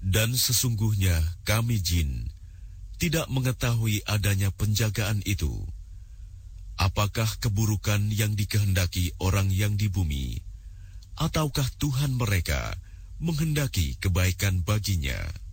Dan sesungguhnya kami jin tidak mengetahui adanya penjagaan itu. Apakah keburukan yang dikehendaki orang yang di bumi, ataukah Tuhan mereka menghendaki kebaikan baginya?